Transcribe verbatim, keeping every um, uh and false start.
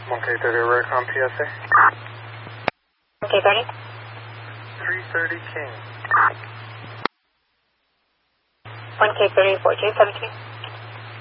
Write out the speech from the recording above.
one K thirty Raycom P S A. one K thirty? three thirty King. one K thirty, fourteen seventeen.